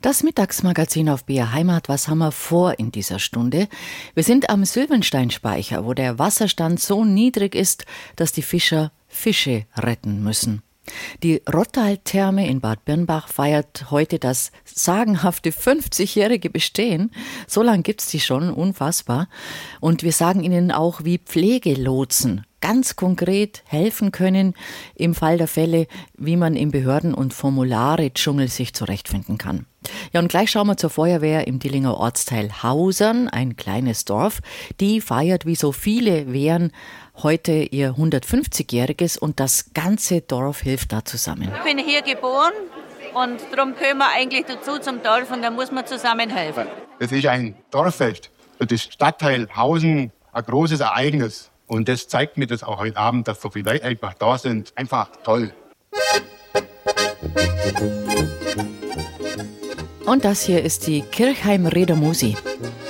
Das Mittagsmagazin auf BR Heimat, was haben wir vor in dieser Stunde? Wir sind am Sylvensteinspeicher, wo der Wasserstand so niedrig ist, dass die Fischer Fische retten müssen. Die Rottal-Therme in Bad Birnbach feiert heute das sagenhafte 50-jährige Bestehen. So lange gibt's die schon, unfassbar. Und wir sagen Ihnen auch, wie Pflegelotsen ganz konkret helfen können im Fall der Fälle, wie man im Behörden- und Formulare-Dschungel sich zurechtfinden kann. Ja, und gleich schauen wir zur Feuerwehr im Dillinger Ortsteil Hausern, ein kleines Dorf. Die feiert wie so viele Wehren heute ihr 150-jähriges und das ganze Dorf hilft da zusammen. Ich bin hier geboren und darum gehören wir eigentlich dazu zum Dorf und da muss man zusammenhelfen. Es ist ein Dorffest für das Stadtteil Hausen, ein großes Ereignis. Und das zeigt mir das auch heute Abend, dass so viele Leute einfach da sind. Einfach toll. Und das hier ist die Kirchheim-Reder Musi.